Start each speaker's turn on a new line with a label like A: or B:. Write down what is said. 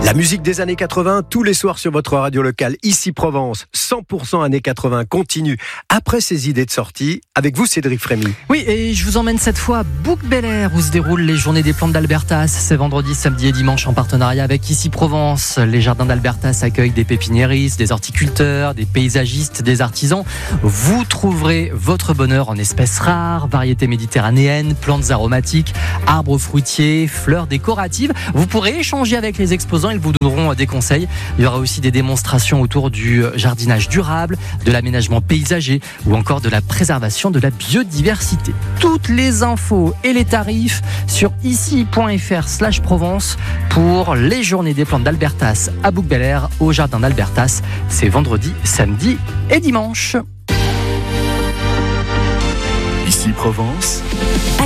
A: La musique des années 80, tous les soirs sur votre radio locale, ici Provence, 100% années 80 continue après ces idées de sortie. Avec vous, Cédric Frémy.
B: Oui, et je vous emmène cette fois à Bouc-Bel-Air où se déroulent les journées des plantes d'Albertas. C'est vendredi, samedi et dimanche en partenariat avec Ici Provence. Les jardins d'Albertas accueillent des pépiniéristes, des horticulteurs, des paysagistes, des artisans. Vous trouverez votre bonheur en espèces rares, variétés méditerranéennes, plantes aromatiques, arbres fruitiers, fleurs décoratives. Vous pourrez échanger avec les exposants. Ils vous donneront des conseils. Il y aura aussi des démonstrations autour du jardinage durable, de l'aménagement paysager ou encore de la préservation de la biodiversité. Toutes les infos et les tarifs sur ici.fr/Provence pour les journées des plantes d'Albertas à Bouc-Bel-Air au jardin d'Albertas. C'est vendredi, samedi et dimanche.
C: Ici Provence.